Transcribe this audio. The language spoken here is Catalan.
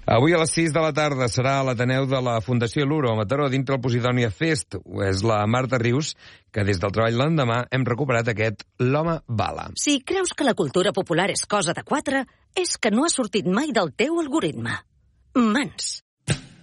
Avui a les 6 de la tarda serà a l'Ateneu de la Fundació Luro a Mataró, dintre el Posidonia Fest. És la Marta Rius, que des del treball l'endemà hem recuperat aquest L'home bala. Si creus que la cultura popular és cosa de quatre, és que no ha sortit mai del teu algoritme. Mans.